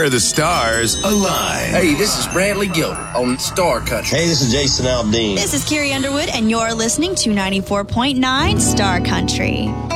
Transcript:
where the stars align. Hey, this is Bradley Gilder on Star Country. Hey, this is Jason Aldean. This is Carrie Underwood, and you're listening to 94.9 Star Country.